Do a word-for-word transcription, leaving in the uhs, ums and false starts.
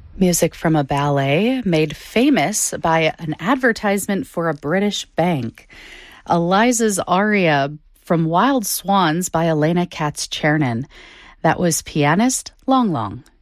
Music from a ballet made famous by an advertisement for a British bank. Eliza's aria from Wild Swans by Elena Katz-Chernin. That was pianist Long Long.